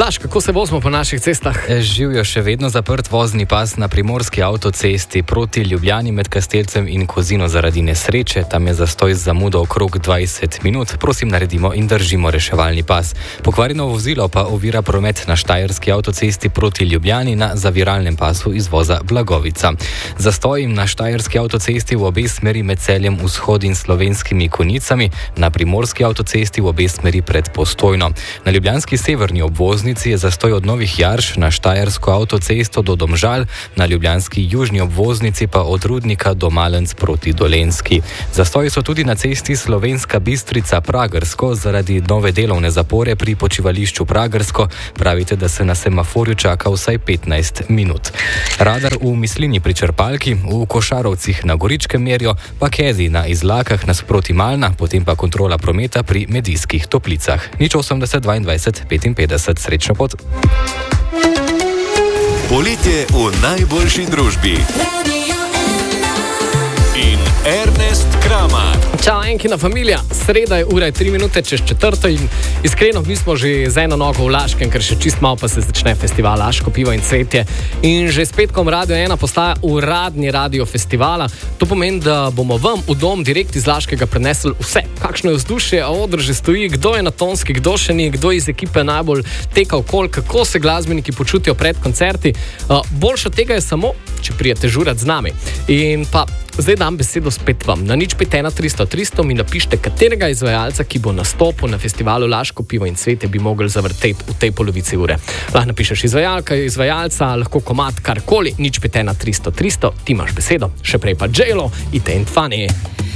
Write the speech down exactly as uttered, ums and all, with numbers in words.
Blaž, kako se vozimo po naših cestah? Živijo še vedno zaprt vozni pas na primorski avtocesti proti Ljubljani med Kastelcem in Kozino zaradi nesreče. Tam je zastoj z zamudo okrog dvajset minut. Prosim, naredimo in držimo reševalni pas. Pokvarjeno vozilo pa ovira promet na štajerski avtocesti proti Ljubljani na zaviralnem pasu izvoza Blagovica. Zastoj na štajerski avtocesti v obe smeri med Celjem Vzhod in Slovenskimi Konjicami, na primorski avtocesti v obe smeri pred Postojno. Na ljubljanski severni obvoznici je zastoj od Novih Jarš na štajersko avtocesto do Domžal, na ljubljanski južni obvoznici pa od Rudnika do Malenc proti Dolenjski. Zastoji so tudi na cesti Slovenska Bistrica-Pragersko zaradi nove delovne zapore pri počivališču Pragersko. Pravite, da se na semaforju čaka vsaj petnajst minut. Radar v Mislini pri Črpalki, v Košarovcih na Goričkem merijo, pa Kezi na Izlakah nasproti Malna, potem pa kontrola prometa pri Medijskih Toplicah. Nič osemdeset dvaindvajset petinpetdeset. Srečno pot. Poletje v najboljši družbi. In Ernest Kramar. Čau, enkina familija. Sreda je, ura je tri minute čez četrto in iskreno, mi smo že z eno nogo v Laškem, ker še čist malo pa se začne festival Laško pivo in cvetje. In že s petkom Radio ena postaja uradni radio festivala. To pomeni, da bomo vam v dom direkt iz Laškega prenesli vse. Kakšno je vzdušje, a oder že stoji, kdo je na tonski, kdo še ni, kdo iz ekipe najbolj teka okol, kako se glasbeniki počutijo pred koncerti. Uh, boljše od tega je samo, če prijete žurat z nami. In pa zdaj dam besedo spet vam. Na nič pet ena tristo tristo mi napište, katerega izvajalca, ki bo nastopil na festivalu Laško pivo in cvetje, bi mogli zavrteti v tej polovici ure. Lahko napišeš izvajalka, izvajalca, lahko komad, karkoli. Nič pet ena tristo tristo, ti imaš besedo. Še prej pa J-Lo, It Ain't Funny.